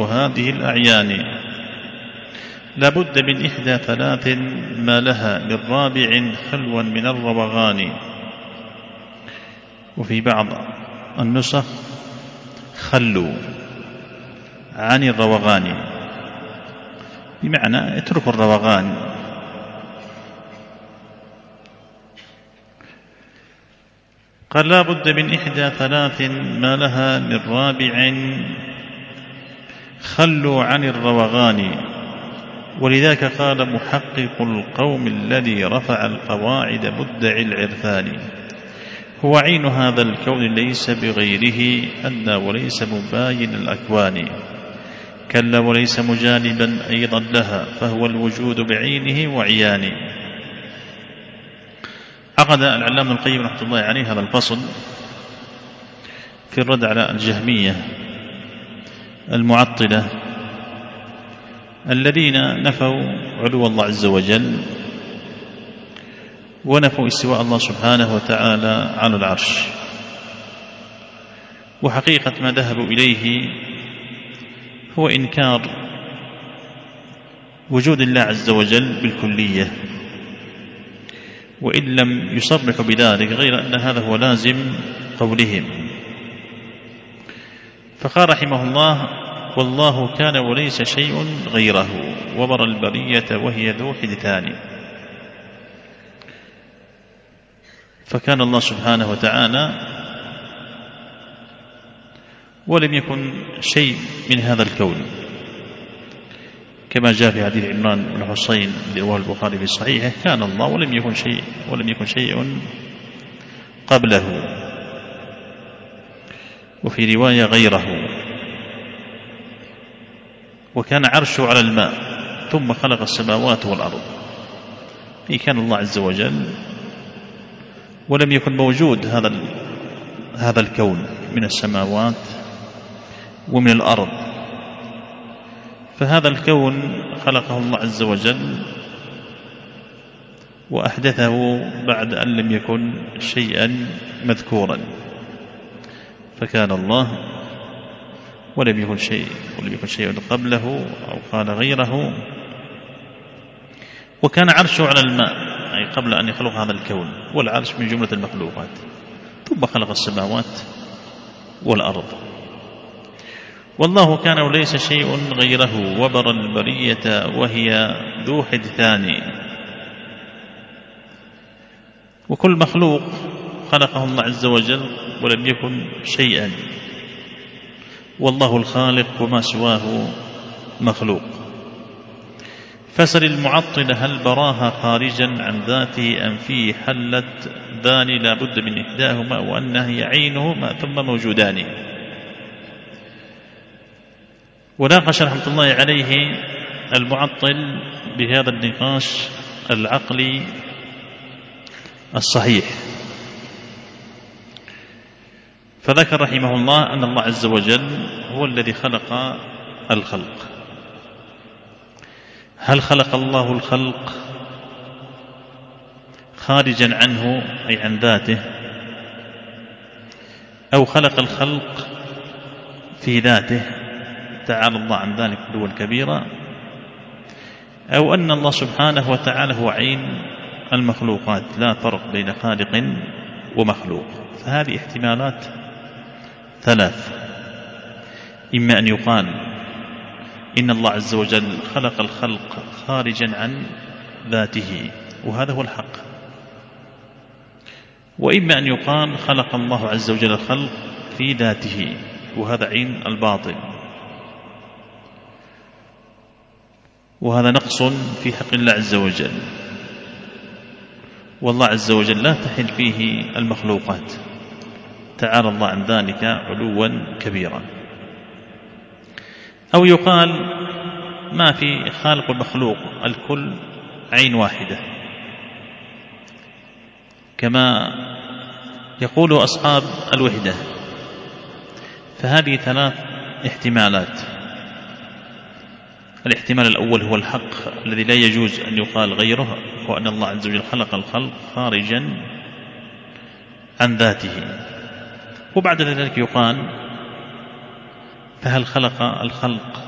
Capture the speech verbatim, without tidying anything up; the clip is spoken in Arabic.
هذه الأعيان لا بد من إحدى ثلاث ما لها من رابع خلوا من الروغان. وفي بعض النسخ خلوا عن الروغان، بمعنى اتركوا الروغان. قال لا بد من إحدى ثلاث ما لها من رابع خلوا عن الروغان. ولذاك قال محقق القوم الذي رفع القواعد مدعي العرفان: هو عين هذا الكون ليس بغيره أدنى وليس مباين الأكوان، كلا وليس مجانبا أيضا لها فهو الوجود بعينه وعيان. عقد العلامة القيم رحمة الله عليه هذا الفصل في الرد على الجهمية المعطلة الذين نفوا علو الله عز وجل ونفوا استواء الله سبحانه وتعالى على العرش. وحقيقة ما ذهبوا إليه هو إنكار وجود الله عز وجل بالكلية، وإن لم يصرحوا بذلك غير أن هذا هو لازم قولهم. فقال رحمه الله: والله كان وليس شيء غيره وبرى البرية وهي ذو حدثان. فكان الله سبحانه وتعالى ولم يكن شيء من هذا الكون، كما جاء في حديث عمران بن حسين الذي رواه البخاري في صحيحه: كان الله ولم يكن شيء ولم يكن شيء قبله. وفي رواية غيره: وكان عرشه على الماء ثم خلق السماوات والأرض. أي كان الله عز وجل ولم يكن موجود هذا هذا الكون من السماوات ومن الأرض، فهذا الكون خلقه الله عز وجل وأحدثه بعد أن لم يكن شيئا مذكورا. فكان الله ولم يكن شيء ولم يكن شيء قبله أو قال غيره. وكان عرشه على الماء، أي قبل أن يخلق هذا الكون، والعرش من جملة المخلوقات، ثم خلق السماوات والأرض. والله كان وليس شيء غيره وبرى البرية وهي ذو حدثان. وكل مخلوق خلقه الله عز وجل ولم يكن شيئا، والله الخالق وما سواه مخلوق. فسل المعطل هل براها خارجا عن ذاته أم فيه حلت ذان لا بد من إحداهما وأنها هي عينهما ثم موجودان. وناقش رحمة الله عليه المعطل بهذا النقاش العقلي الصحيح، فذكر رحمه الله أن الله عز وجل هو الذي خلق الخلق. هل خلق الله الخلق خارجا عنه أي عن ذاته، أو خلق الخلق في ذاته تعالى الله عن ذلك علوا كبيرا، أو أن الله سبحانه وتعالى هو عين المخلوقات لا فرق بين خالق ومخلوق؟ فهذه احتمالات ثلاث: إما أن يقال إن الله عز وجل خلق الخلق خارجا عن ذاته وهذا هو الحق، وإما أن يقال خلق الله عز وجل الخلق في ذاته وهذا عين الباطل، وهذا نقص في حق الله عز وجل، والله عز وجل لا تحل فيه المخلوقات تعالى الله عن ذلك علوا كبيرا. أو يقال ما في خالق المخلوق، الكل عين واحدة، كما يقول أصحاب الوحدة. فهذه ثلاث احتمالات: الاحتمال الأول هو الحق الذي لا يجوز أن يقال غيره، هو أن الله عز وجل خلق الخلق خارجا عن ذاته. وبعد ذلك يقال: فهل خلق الخلق